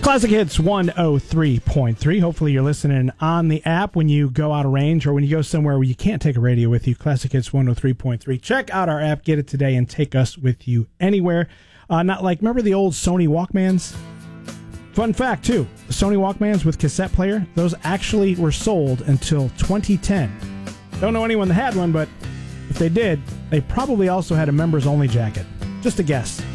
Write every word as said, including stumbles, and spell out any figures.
Classic Hits one oh three point three. Hopefully you're listening on the app when you go out of range or when you go somewhere where you can't take a radio with you. Classic Hits one oh three point three. Check out our app, get it today, and take us with you anywhere. Uh, not like, remember the old Sony Walkmans? Fun fact, too. The Sony Walkmans with cassette player, those actually were sold until twenty ten. Don't know anyone that had one, but if they did, they probably also had a members-only jacket. Just a guess.